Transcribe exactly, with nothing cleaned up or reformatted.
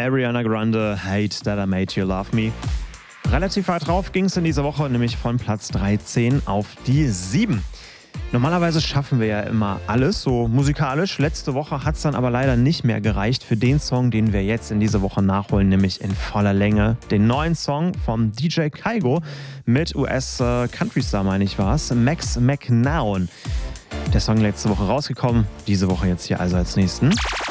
Ariana Grande, Hate That I Made You Love Me. Relativ weit drauf ging es in dieser Woche, nämlich von Platz dreizehn auf die sieben. Normalerweise schaffen wir ja immer alles, so musikalisch. Letzte Woche hat es dann aber leider nicht mehr gereicht für den Song, den wir jetzt in dieser Woche nachholen, nämlich in voller Länge. Den neuen Song vom D J Kygo mit U S-Country-Star, meine ich war es, Max McNown. Der Song letzte Woche rausgekommen, diese Woche jetzt hier also als nächsten.